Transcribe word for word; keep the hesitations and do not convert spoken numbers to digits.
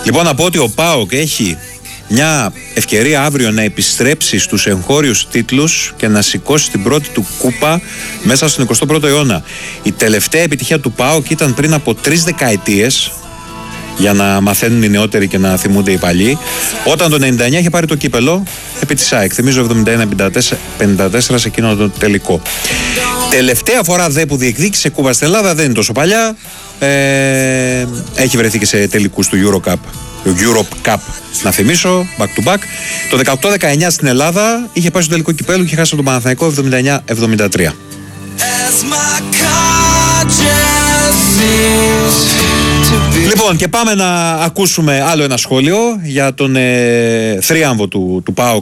Λοιπόν, να πω ότι ο ΠΑΟΚ έχει μια ευκαιρία αύριο να επιστρέψει στους εγχώριους τίτλους και να σηκώσει την πρώτη του κούπα μέσα στον εικοστό πρώτο αιώνα. Η τελευταία επιτυχία του ΠΑΟΚ ήταν πριν από τρεις δεκαετίες, για να μαθαίνουν οι νεότεροι και να θυμούνται οι παλιοί, όταν το ενενήντα εννιά είχε πάρει το κύπελο επί της ΑΕΚ. Θυμίζω εβδομήντα ένα πενήντα τέσσερα σε εκείνο το τελικό. Τελευταία φορά δε που διεκδίκησε κούπα στην Ελλάδα δεν είναι τόσο παλιά. Ε, έχει βρεθεί και σε τελικούς του Euro Cup. Europe Cup, να θυμίσω, back to back. Το δεκαοκτώ δεκαεννιά στην Ελλάδα είχε πάει στο τελικό κυπέλου και είχε χάσει τον Παναθηναϊκό εβδομήντα εννιά εβδομήντα τρία. Λοιπόν, και πάμε να ακούσουμε άλλο ένα σχόλιο για τον ε, θρίαμβο του, του ΠΑΟΚ